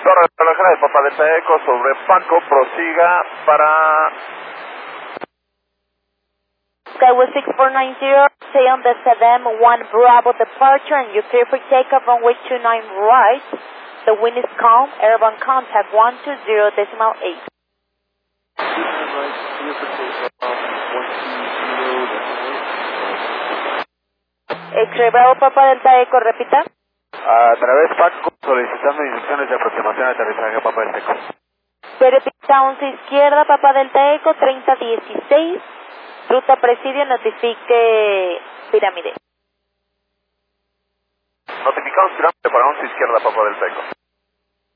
Torre relojera de Papa Delta Eco sobre Paco, prosiga para... Skyway 6490, stay on the 7-1 Bravo departure and you clear for takeoff runway 29 right. The wind is calm, airborne contact 120.8. X-Ray Bravo Papa Delta Eco, repita. A través Paco, solicitando instrucciones de aproximación de aterrizaje Papa Delta Eco. Veripita 11 izquierda, Papa Delta Eco, 3016. Ruta Presidio, notifique Pirámide. Notificamos Pirámide para 11 izquierda Papa Delta Eco.